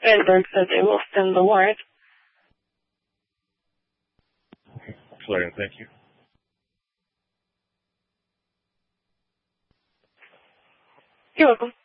Edinburgh said they will send the warrant. Okay. Clear. Thank you. You're welcome.